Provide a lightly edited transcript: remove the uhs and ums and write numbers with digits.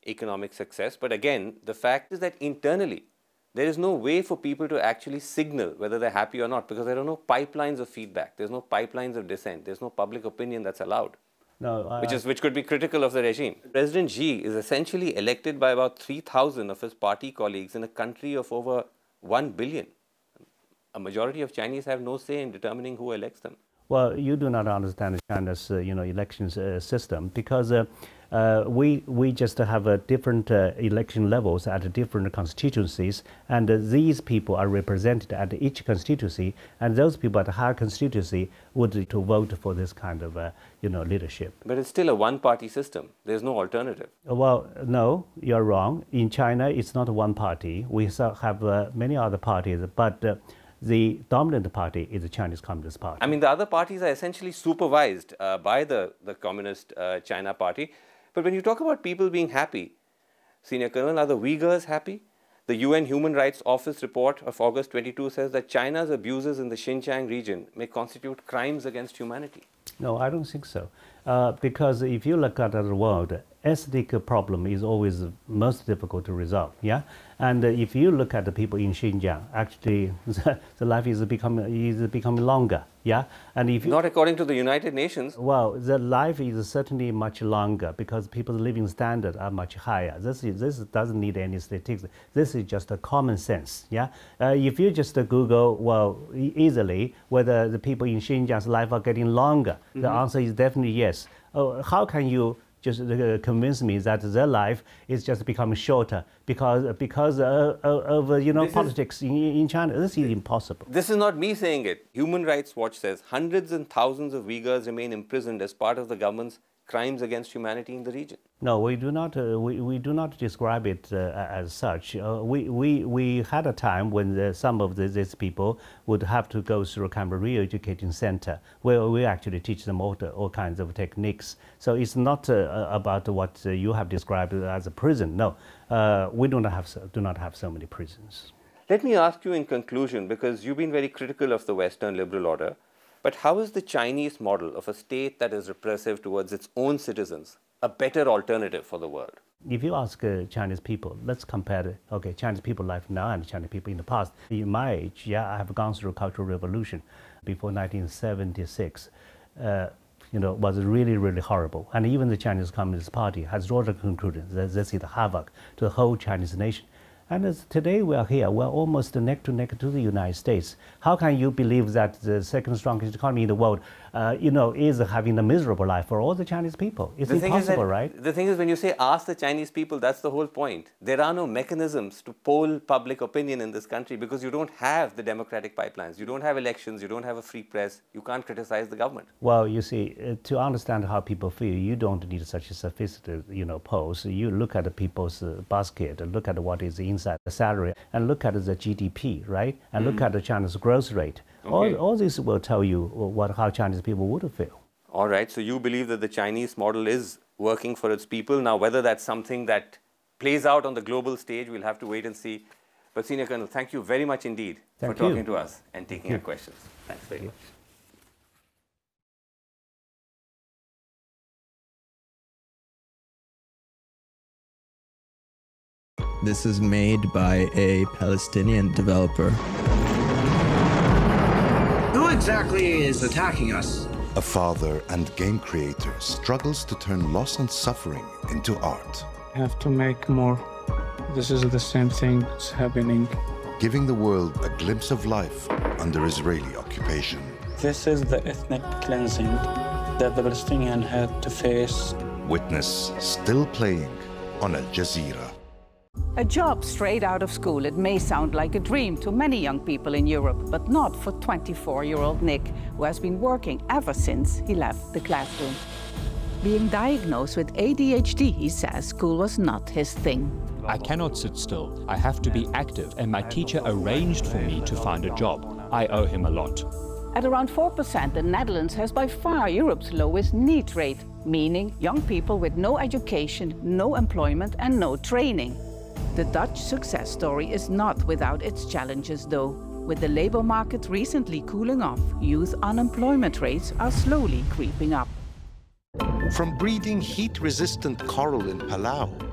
economic success. But again, the fact is that internally, there is no way for people to actually signal whether they're happy or not, because there are no pipelines of feedback. There's no pipelines of dissent. There's no public opinion that's allowed, which could be critical of the regime. President Xi is essentially elected by about 3,000 of his party colleagues in a country of over 1 billion. A majority of Chinese have no say in determining who elects them. Well, you do not understand China's elections system, because we just have different election levels at different constituencies, and these people are represented at each constituency, and those people at the higher constituency would to vote for this kind of leadership. But it's still a one-party system. There's no alternative. Well, no, you're wrong. In China, it's not one party. We have many other parties, but the dominant party is the Chinese Communist Party. I mean, the other parties are essentially supervised by the Communist China Party. But when you talk about people being happy, Senior Colonel, are the Uyghurs happy? The UN Human Rights Office report of August 22 says that China's abuses in the Xinjiang region may constitute crimes against humanity. No, I don't think so. Because if you look at the world, ethnic problem is always most difficult to resolve. Yeah, and if you look at the people in Xinjiang, actually the life is becoming longer. Yeah, and if you, not according to the United Nations. Well, the life is certainly much longer because people's living standards are much higher. This doesn't need any statistics. This is just a common sense. Yeah, if you just Google easily whether the people in Xinjiang's life are getting longer, the answer is definitely yes. How can you just convince me that their life is just becoming shorter because of politics in China? This is impossible. This is not me saying it. Human Rights Watch says hundreds and thousands of Uyghurs remain imprisoned as part of the government's crimes against humanity in the region. No, we do not. We do not describe it as such. We had a time when some of these people would have to go through a kind of re-educating center where we actually teach them all kinds of techniques. So it's not about what you have described as a prison. No, we do not have so many prisons. Let me ask you in conclusion, because you've been very critical of the Western liberal order, but how is the Chinese model of a state that is repressive towards its own citizens a better alternative for the world? If you ask Chinese people, let's compare Chinese people life now and Chinese people in the past. In my age, yeah, I have gone through Cultural Revolution before 1976. Was really, really horrible. And even the Chinese Communist Party has drawn the conclusion that this is the havoc to the whole Chinese nation. And as today we are here, we're almost neck to neck to the United States. How can you believe that the second strongest economy in the world, is having a miserable life for all the Chinese people? It's impossible, right? The thing is, when you say ask the Chinese people, that's the whole point. There are no mechanisms to poll public opinion in this country because you don't have the democratic pipelines. You don't have elections. You don't have a free press. You can't criticize the government. Well, you see, to understand how people feel, you don't need such a sophisticated, polls. You look at the people's basket, look at what is inside the salary, and look at the GDP, right? And look at the China's growth rate. Okay. All this will tell you how Chinese people would feel. All right, so you believe that the Chinese model is working for its people. Now, whether that's something that plays out on the global stage, we'll have to wait and see. But Senior Colonel, thank you very much indeed for talking to us and taking our questions. Thanks very much. This is made by a Palestinian developer. Who exactly is attacking us? A father and game creator struggles to turn loss and suffering into art. I have to make more. This is the same thing that's happening. Giving the world a glimpse of life under Israeli occupation. This is the ethnic cleansing that the Palestinians had to face. Witness still playing on Al Jazeera. A job straight out of school. It may sound like a dream to many young people in Europe, but not for 24-year-old Nick, who has been working ever since he left the classroom. Being diagnosed with ADHD, he says school was not his thing. I cannot sit still. I have to be active, and my teacher arranged for me to find a job. I owe him a lot. At around 4%, the Netherlands has by far Europe's lowest NEET rate, meaning young people with no education, no employment, and no training. The Dutch success story is not without its challenges, though. With the labor market recently cooling off, youth unemployment rates are slowly creeping up. From breeding heat-resistant coral in Palau